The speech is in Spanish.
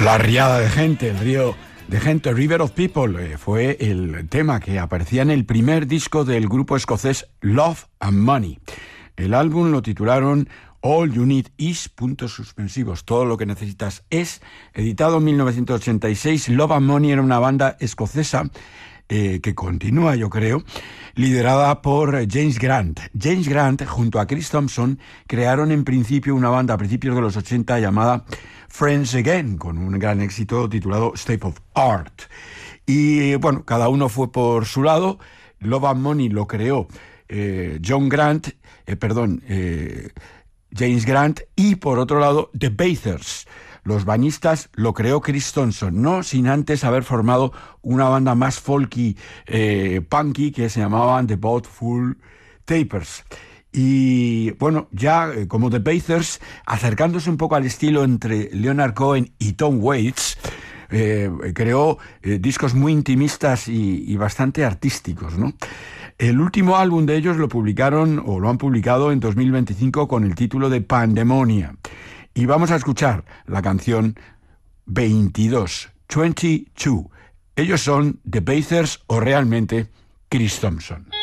La riada de gente, el río de gente, River of People, fue el tema que aparecía en el primer disco del grupo escocés Love and Money. El álbum lo titularon All You Need Is, puntos suspensivos, todo lo que necesitas es, editado en 1986. Love and Money era una banda escocesa que continúa, yo creo, liderada por James Grant. James Grant, junto a Chris Thompson, crearon en principio una banda a principios de los 80 llamada Friends Again, con un gran éxito titulado State of Art. Y bueno, cada uno fue por su lado. Love and Money lo creó James Grant, y por otro lado The Bathers, los bañistas, lo creó Chris Thompson, no sin antes haber formado una banda más folky, punky, que se llamaban The Boatful Tapers. Y bueno, ya como The Bathers, acercándose un poco al estilo entre Leonard Cohen y Tom Waits, creó discos muy intimistas y bastante artísticos, ¿no? El último álbum de ellos lo han publicado en 2025 con el título de Pandemonia. Y vamos a escuchar la canción 22. Ellos son The Bathers o realmente Chris Thompson.